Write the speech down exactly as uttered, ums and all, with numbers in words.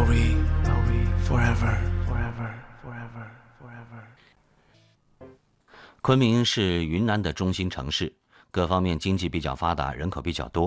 Are we forever, forever, forever, forever? 昆明是云南的中心城市，各方面经济比较发达，人口比较多。